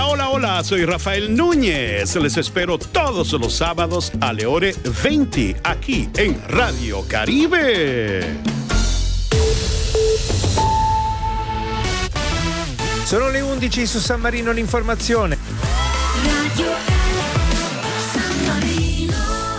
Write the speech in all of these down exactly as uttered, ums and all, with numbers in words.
hola, hola, soy Rafael Núñez. Les espero todos los sábados a le ore venti aquí en Radio Caribe. Sono le undici su San Marino, l'informazione. Radio San Marino.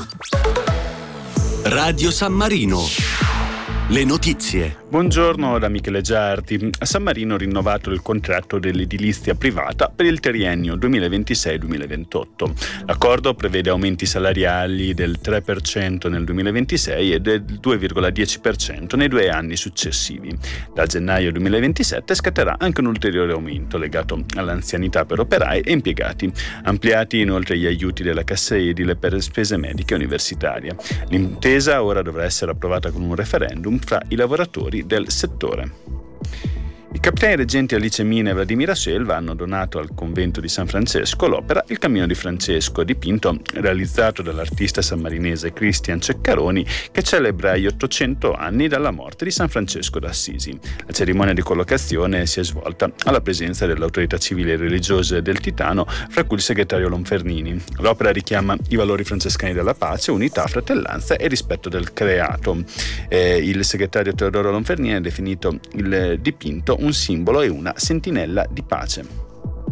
Radio San Marino. Le notizie. Buongiorno da Michele Giardi. A San Marino rinnovato il contratto dell'edilizia privata per il triennio duemilaventisei duemilaventotto. L'accordo prevede aumenti salariali del tre per cento nel duemilaventisei e del due virgola dieci per cento nei due anni successivi. Da gennaio duemilaventisette scatterà anche un ulteriore aumento legato all'anzianità per operai e impiegati. Ampliati inoltre gli aiuti della cassa edile per spese mediche universitarie. L'intesa ora dovrà essere approvata con un referendum fra i lavoratori del settore. I capitani reggenti Alice Mina e Vladimira Selva hanno donato al convento di San Francesco l'opera Il Cammino di Francesco, dipinto realizzato dall'artista sammarinese Cristian Ceccaroni, che celebra gli ottocento anni dalla morte di San Francesco d'Assisi. La cerimonia di collocazione si è svolta alla presenza delle autorità civili e religiose del Titano, fra cui il segretario Lonfernini. L'opera richiama i valori francescani della pace, unità, fratellanza e rispetto del creato. Eh, il segretario Teodoro Lonfernini ha definito il dipinto un simbolo e una sentinella di pace.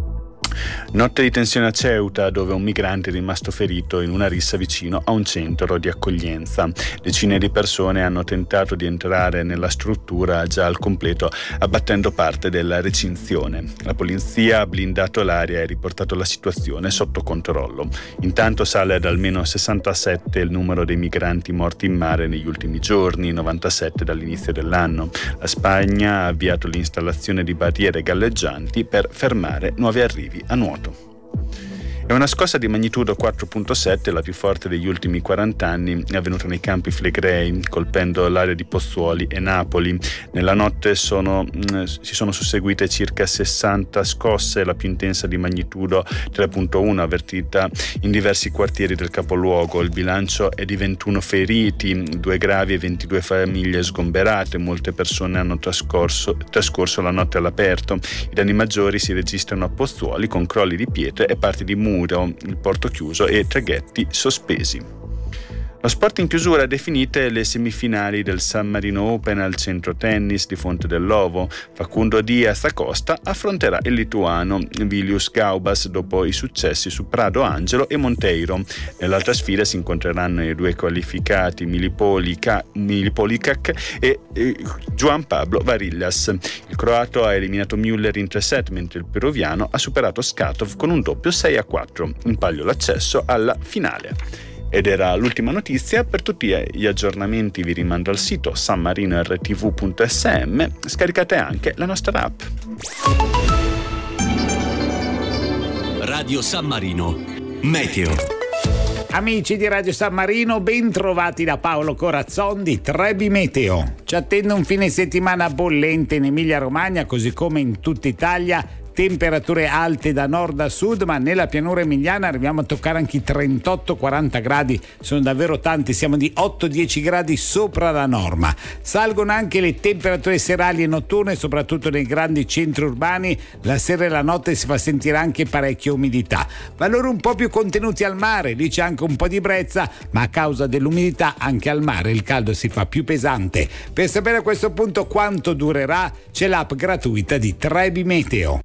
Notte di tensione a Ceuta, dove un migrante è rimasto ferito in una rissa vicino a un centro di accoglienza. Decine di persone hanno tentato di entrare nella struttura già al completo, abbattendo parte della recinzione. La polizia ha blindato l'area e riportato la situazione sotto controllo. Intanto sale ad almeno sessantasette il numero dei migranti morti in mare negli ultimi giorni, novantasette dall'inizio dell'anno. La Spagna ha avviato l'installazione di barriere galleggianti per fermare nuovi arrivi a nuoto. È una scossa di magnitudo quattro virgola sette, la più forte degli ultimi quaranta anni, è avvenuta nei campi Flegrei, colpendo l'area di Pozzuoli e Napoli. Nella notte sono, mh, si sono susseguite circa sessanta scosse, la più intensa di magnitudo tre virgola uno avvertita in diversi quartieri del capoluogo. Il bilancio è di ventuno feriti, due gravi e ventidue famiglie sgomberate. Molte persone hanno trascorso, trascorso la notte all'aperto. I danni maggiori si registrano a Pozzuoli, con crolli di pietre e parti di muro, il porto chiuso e traghetti sospesi. Lo sport in chiusura ha definite le semifinali del San Marino Open al centro tennis di Fonte dell'Ovo. Facundo Diaz Acosta affronterà il lituano Vilius Gaubas dopo i successi su Prado Angelo e Monteiro. Nell'altra sfida si incontreranno i due qualificati Milipolika, Milipolikak e eh, Juan Pablo Varillas. Il croato ha eliminato Müller in tre set, mentre il peruviano ha superato Skatov con un doppio sei a quattro. In palio l'accesso alla finale. Ed era l'ultima notizia. Per tutti gli aggiornamenti vi rimando al sito san marino r t v punto s m. Scaricate anche la nostra app. Radio San Marino Meteo. Amici di Radio San Marino, ben trovati da Paolo Corazzon di Trebi Meteo. Ci attende un fine settimana bollente in Emilia Romagna, così come in tutta Italia. Temperature alte da nord a sud, ma nella pianura emiliana arriviamo a toccare anche i trentotto quaranta gradi, sono davvero tanti, siamo di otto dieci gradi sopra la norma. Salgono anche le temperature serali e notturne, soprattutto nei grandi centri urbani. La sera e la notte si fa sentire anche parecchia umidità. Valori un po' più contenuti al mare, lì c'è anche un po' di brezza, ma a causa dell'umidità anche al mare il caldo si fa più pesante. Per sapere a questo punto quanto durerà, c'è l'app gratuita di Trebi Meteo.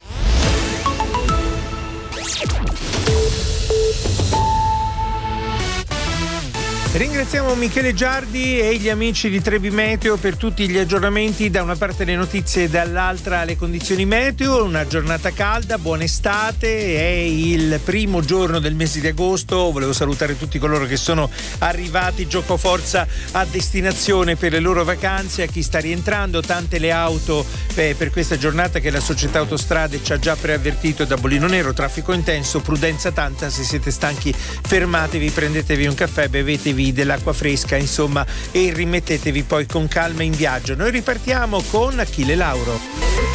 Ringraziamo Michele Giardi e gli amici di Trebi Meteo per tutti gli aggiornamenti, da una parte le notizie e dall'altra le condizioni meteo. Una giornata calda, buona estate, è il primo giorno del mese di agosto. Volevo salutare tutti coloro che sono arrivati gioco forza a destinazione per le loro vacanze, a chi sta rientrando, tante le auto eh, per questa giornata che la società Autostrade ci ha già preavvertito da bollino nero, traffico intenso, prudenza tanta, se siete stanchi fermatevi, prendetevi un caffè, bevetevi dell'acqua fresca, insomma, e rimettetevi poi con calma in viaggio. Noi ripartiamo con Achille Lauro.